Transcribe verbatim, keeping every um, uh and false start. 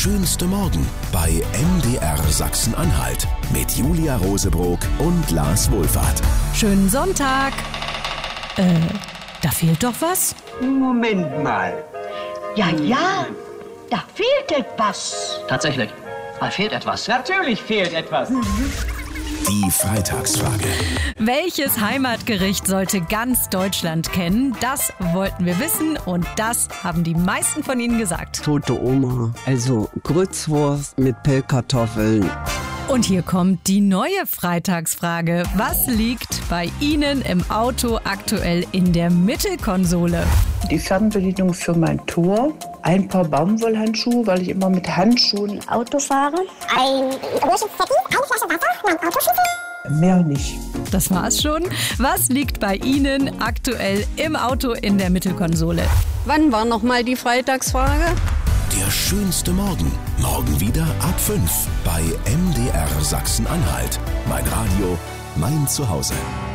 schönste Morgen bei M D R Sachsen-Anhalt mit Julia Rosebrock und Lars Wohlfahrt. Schönen Sonntag. Äh, da fehlt doch was? Moment mal. Ja, ja, da fehlt etwas. Tatsächlich, da fehlt etwas. Natürlich fehlt etwas. Die Freitagsfrage. Welches Heimatgericht sollte ganz Deutschland kennen? Das wollten wir wissen und das haben die meisten von Ihnen gesagt. Tote Oma, also Grützwurst mit Pellkartoffeln. Und hier kommt die neue Freitagsfrage. Was liegt bei Ihnen im Auto aktuell in der Mittelkonsole? Die Fernbedienung für mein Tor, ein paar Baumwollhandschuhe, weil ich immer mit Handschuhen Auto fahre, ein großes Zettel, eine Flasche Wasser, mein Autoschlüssel. Mehr nicht. Das war's schon. Was liegt bei Ihnen aktuell im Auto in der Mittelkonsole? Wann war nochmal die Freitagsfrage? Der schönste Morgen. Morgen wieder ab fünf bei M D R Sachsen-Anhalt. Mein Radio, mein Zuhause.